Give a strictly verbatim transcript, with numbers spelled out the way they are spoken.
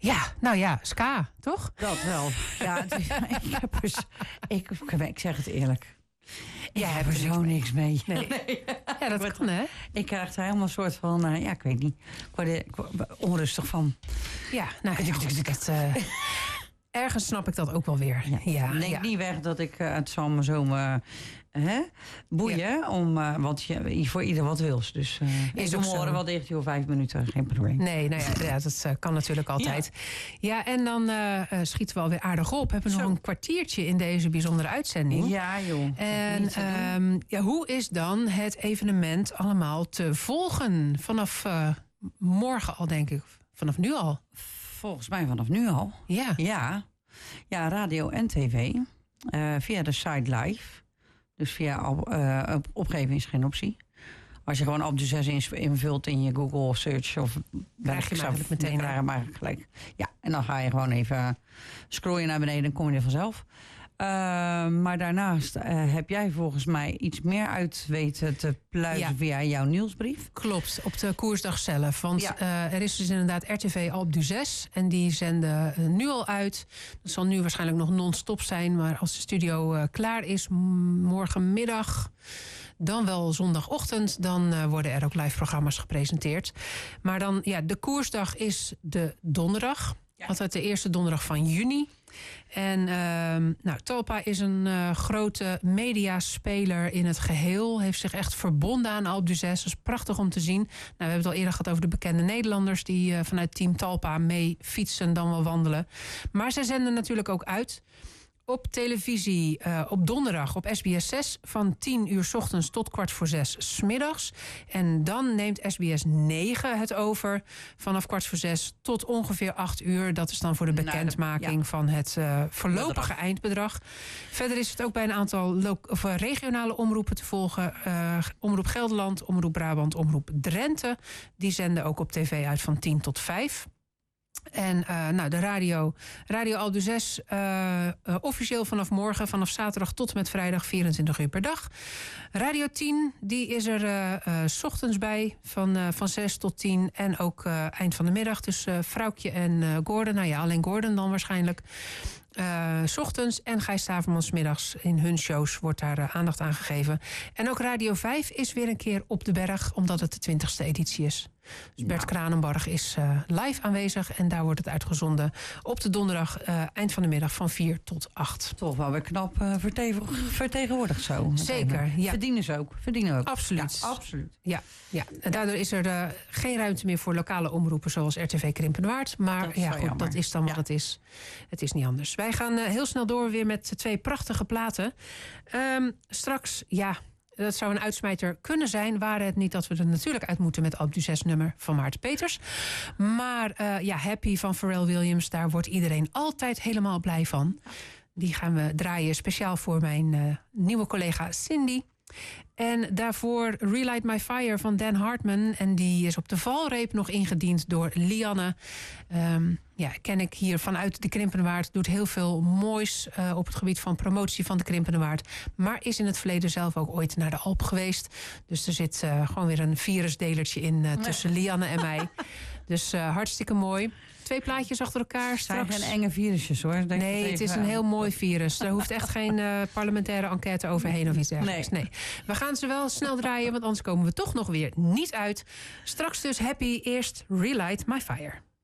Ja, nou ja, ska, toch? Dat wel. Ja, het is, ik, heb er, ik, ik zeg het eerlijk. Ik Jij heb er zo niks mee. Nee. Nee. Ja, dat kan, hè? Ik krijg er helemaal een soort van, uh, ja, ik weet niet. Ik word er, ik word er onrustig van. Ja, nou, ja, goed, het, uh, ergens snap ik dat ook wel weer. Ja, ja, Neem ja. niet weg dat ik uh, het zal me zo uh, hè, boeien. Ja. Om, uh, want je, voor ieder wat wils. Dus uh, ik doe mijn oren wel dicht, joh, vijf minuten, geen probleem. Nee, nou ja, ja dat uh, kan natuurlijk altijd. Ja, ja en dan uh, schieten we alweer aardig op. We hebben zo nog een kwartiertje in deze bijzondere uitzending. Ja, joh. En um, ja, hoe is dan het evenement allemaal te volgen? Vanaf uh, morgen al, denk ik. Vanaf nu al. Volgens mij vanaf nu al. Ja. Ja, ja radio en tv. Uh, via de site live. Dus via uh, opgeven is geen optie. Als je gewoon op de zes invult in je Google search of krijg je eigenlijk meteen krijg je maar gelijk. Ja, en dan ga je gewoon even scrollen naar beneden en kom je er vanzelf. Uh, maar daarnaast uh, heb jij volgens mij iets meer uit weten te pluizen ja. via jouw nieuwsbrief. Klopt, op de koersdag zelf. Want ja. uh, er is dus inderdaad R T V Alpe d'Huez en die zenden uh, nu al uit. Dat zal nu waarschijnlijk nog non-stop zijn, maar als de studio uh, klaar is morgenmiddag, dan wel zondagochtend, dan uh, worden er ook live programma's gepresenteerd. Maar dan, ja, de koersdag is de donderdag. Ja. Altijd de eerste donderdag van juni. En uh, nou, Talpa is een uh, grote mediaspeler in het geheel. Heeft zich echt verbonden aan Alpe d'Huez. Dat is prachtig om te zien. Nou, we hebben het al eerder gehad over de bekende Nederlanders die uh, vanuit Team Talpa mee fietsen dan wel wandelen. Maar zij zenden natuurlijk ook uit op televisie uh, op donderdag op S B S zes van tien uur 's ochtends tot kwart voor zes 's middags. En dan neemt S B S negen het over vanaf kwart voor zes tot ongeveer acht uur. Dat is dan voor de bekendmaking nou, de, ja. van het uh, voorlopige bedrag. eindbedrag. Verder is het ook bij een aantal lo- of, uh, regionale omroepen te volgen. Uh, Omroep Gelderland, Omroep Brabant, Omroep Drenthe. Die zenden ook op tv uit van tien tot vijf. En uh, nou, de radio, Radio Alpe d'Huez, uh, uh, officieel vanaf morgen, vanaf zaterdag tot en met vrijdag, vierentwintig uur per dag. Radio tien, die is er uh, uh, 's ochtends bij, van, uh, van zes tot tien en ook uh, eind van de middag. Dus uh, Vrouwtje en uh, Gordon, nou ja, alleen Gordon dan waarschijnlijk. Uh, 's ochtends en Gijs Staverman 's middags in hun shows wordt daar uh, aandacht aan gegeven. En ook Radio vijf is weer een keer op de berg, omdat het de twintigste editie is. Dus Bert Kranenbarg is uh, live aanwezig en daar wordt het uitgezonden op de donderdag uh, eind van de middag van vier tot acht. Toch wel weer knap uh, vertegen- vertegenwoordigd zo. Zeker, ja. Verdienen ze ook. Verdienen ook. Absoluut. Ja, absoluut. Ja, ja. En daardoor is er uh, geen ruimte meer voor lokale omroepen zoals R T V Krimpenwaard. Maar dat ja, goed, jammer. dat is dan wat ja. het is. Het is niet anders. Wij gaan uh, heel snel door weer met twee prachtige platen. Um, straks, ja, dat zou een uitsmijter kunnen zijn, waren het niet dat we er natuurlijk uit moeten met Alpe d'Huez nummer van Maarten Peters. Maar uh, ja, Happy van Pharrell Williams, daar wordt iedereen altijd helemaal blij van. Die gaan we draaien speciaal voor mijn uh, nieuwe collega Cindy. En daarvoor Relight My Fire van Dan Hartman. En die is op de valreep nog ingediend door Lianne. Um, ja, ken ik hier vanuit de Krimpenwaard. Doet heel veel moois uh, op het gebied van promotie van de Krimpenwaard. Maar is in het verleden zelf ook ooit naar de Alp geweest. Dus er zit uh, gewoon weer een virusdelertje in uh, tussen nee. Lianne en mij. Dus uh, hartstikke mooi. Twee plaatjes achter elkaar. Straks. Het zijn geen enge virusjes hoor. Denk nee, het, het is een heel mooi virus. Daar hoeft echt geen uh, parlementaire enquête overheen of iets dergelijks. Nee. nee. We gaan ze wel snel draaien, want anders komen we toch nog weer niet uit. Straks dus Happy, eerst Relight My Fire.